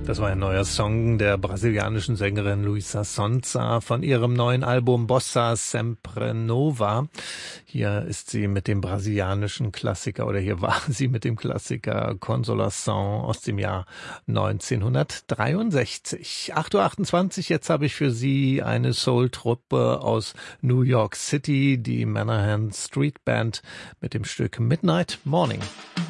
Das war ein neuer Song der brasilianischen Sängerin Luísa Sonza von ihrem neuen Album Bossa Sempre Nova. Hier ist sie mit dem brasilianischen Klassiker, oder hier war sie mit dem Klassiker Consolação aus dem Jahr 1963. 8.28 Uhr, jetzt habe ich für Sie eine Soul-Truppe aus New York City, die Manhattan Street Band mit dem Stück Midnight Morning.